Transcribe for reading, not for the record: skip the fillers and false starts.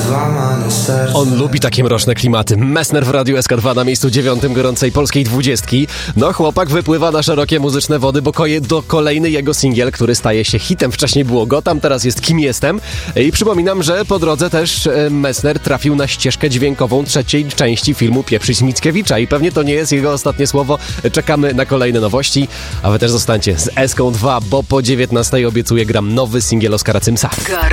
złamane serce. On lubi takie mroczne klimaty. Messner w Radiu SK2 na miejscu 9 gorącej polskiej 20. No chłopak wypływa na szerokie muzyczne wody, bo do kolejny jego singiel, który staje się hitem. Wcześniej było Gotham, teraz jest Kim Jestem. I przypominam, że po drodze też Messner trafił na ścieżkę dźwiękową trzeciej części filmu Pieprzyć Mickiewicza i pewnie to nie jest jego ostatnie słowo. Czekamy na kolejne nowości, a wy też zostańcie z SK2, bo po 19 obiecuję gram nowy singiel Oskara Cymsa.